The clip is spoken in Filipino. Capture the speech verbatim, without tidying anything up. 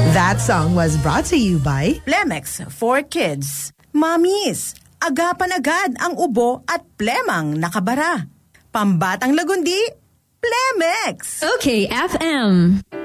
That song was brought to you by Plemex for Kids. Mamis, agapan agad ang ubo at plemang nakabara. Pambatang lagundi, Plemex! Okay, F M.